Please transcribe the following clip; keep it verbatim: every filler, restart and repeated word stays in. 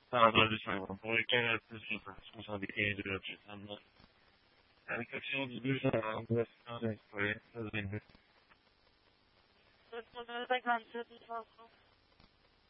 Tamam lütfen. Bu ülkenin öpüyorsun. Mesela bir eğilir öpüyorsun. Yani kaçıyor bir zaman. Burası kalacak böyle. Hızlı indir. That's what I was like, I'm certain